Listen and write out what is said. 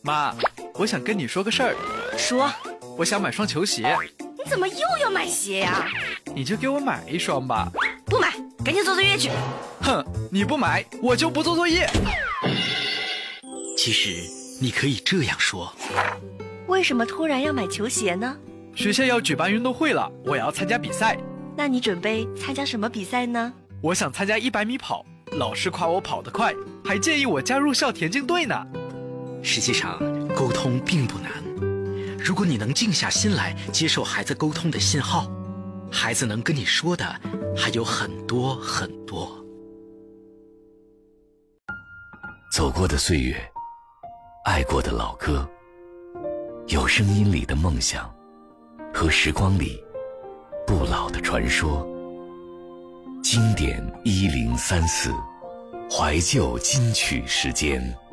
妈，我想跟你说个事儿。 说。 我想买双球鞋。 你怎么又要买鞋呀？ 你就给我买一双吧。 不买，赶紧做作业去。 哼，你不买，我就不做作业。 其实你可以这样说： 为什么突然要买球鞋呢？ 学校要举办运动会了，我也要参加比赛。 那你准备参加什么比赛呢？ 我想参加100米跑，老师夸我跑得快，还建议我加入校田径队呢。 实际上，沟通并不难。如果你能静下心来接受孩子沟通的信号，孩子能跟你说的还有很多很多。 走过的岁月，爱过的老歌，有声音里的梦想，和时光里不老的传说。经典1034，怀旧金曲时间。